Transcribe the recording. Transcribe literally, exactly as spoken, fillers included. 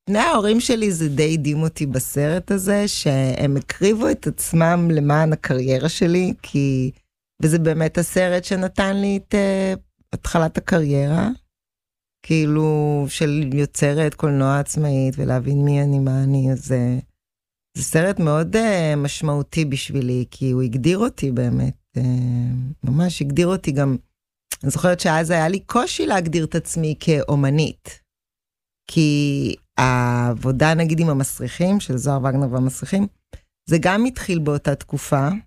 שני ההורים שלי זה די הדהים אותי בסרט הזה, שהם הקריבו את עצמם למען הקריירה שלי, כי, וזה באמת הסרט שנתן לי את uh, התחלת הקריירה, כאילו של יוצרת קולנוע עצמאית, ולהבין מי אני, מה אני, אז זה, זה סרט מאוד uh, משמעותי בשבילי, כי הוא הגדיר אותי באמת, uh, ממש הגדיר אותי גם, אני זוכרת שאז היה לי קושי להגדיר את עצמי כאומנית, כי העבודה נגיד עם המסריחים, של זוהר וגנר והמסריחים, זה גם התחיל באותה תקופה,